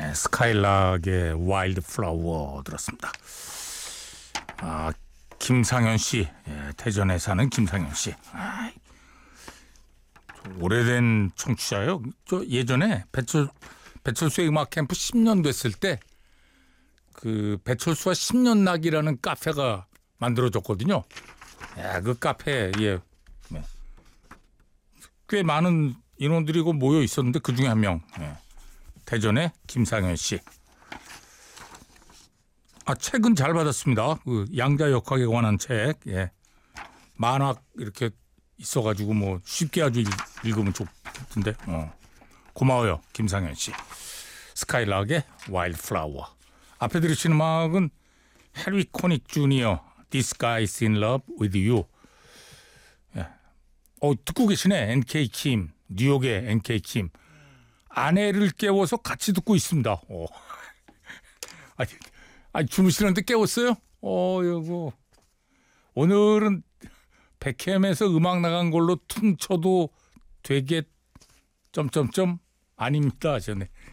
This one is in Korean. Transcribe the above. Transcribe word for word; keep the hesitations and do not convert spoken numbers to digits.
네, 스카일락의 와일드 플라워 들었습니다. 아, 김상현 씨, 예, 대전에 사는 김상현 씨. 아, 오래된 청취자요. 저 예전에 배철 배철수의 음악 캠프 십 년 됐을 때 그 배철수와 십 년 낙이라는 카페가 만들어졌거든요. 야, 그 카페에 예, 꽤 많은 인원들이 모여 있었는데 그 중에 한 명. 예. 대전의 김상현 씨. 아, 책은 잘 받았습니다. 그 양자 역학에 관한 책. 예. 만화 이렇게 있어가지고 뭐 쉽게 아주 읽으면 좋던데. 어. 고마워요, 김상현 씨. 스카일락의 와일드 플라워. 앞에 들으신 음악은 해리 코닉 주니어 This Guy is in Love with You. 예. 어, 듣고 계시네. 엔케이 킴, 뉴욕의 엔케이 킴. 아내를 깨워서 같이 듣고 있습니다. 어. 아니, 아니, 주무시는데 깨웠어요? 어, 이거. 오늘은 백햄에서 음악 나간 걸로 퉁쳐도 되게 점점점 아닙니다. 저는.